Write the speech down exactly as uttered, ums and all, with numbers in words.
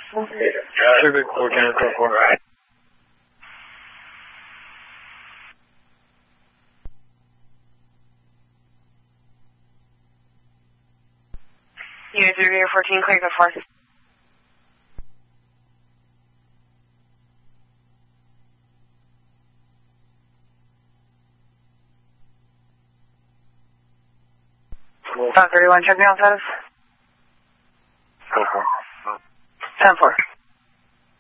Pacific fourteen four four. Unit three fourteen, clear go four. Five thirty one, check me on status. ten four. ten four.